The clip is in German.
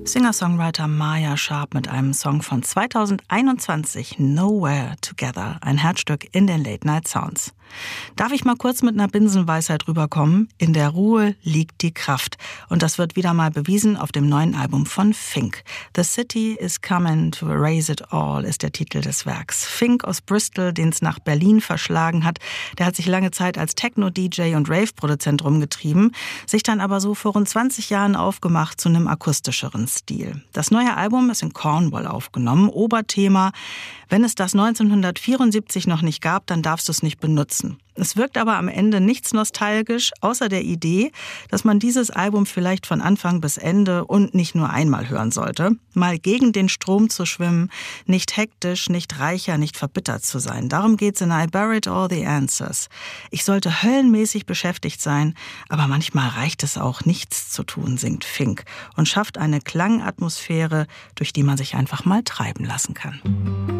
Singer-Songwriter Maya Sharp mit einem Song von 2021, Nowhere Together, ein Herzstück in den Late Night Sounds. Darf ich mal kurz mit einer Binsenweisheit rüberkommen? In der Ruhe liegt die Kraft. Und das wird wieder mal bewiesen auf dem neuen Album von Fink. The City is Coming to Erase It All ist der Titel des Werks. Fink aus Bristol, den es nach Berlin verschlagen hat, der hat sich lange Zeit als Techno-DJ und Rave-Produzent rumgetrieben, sich dann aber so vor rund 20 Jahren aufgemacht zu einem akustischeren Stil. Das neue Album ist in Cornwall aufgenommen. Oberthema: Wenn es das 1974 noch nicht gab, dann darfst du es nicht benutzen. Es wirkt aber am Ende nichts nostalgisch, außer der Idee, dass man dieses Album vielleicht von Anfang bis Ende und nicht nur einmal hören sollte. Mal gegen den Strom zu schwimmen, nicht hektisch, nicht reicher, nicht verbittert zu sein. Darum geht's in I Buried All the Answers. Ich sollte höllenmäßig beschäftigt sein, aber manchmal reicht es auch, nichts zu tun, singt Fink und schafft eine Klangatmosphäre, durch die man sich einfach mal treiben lassen kann.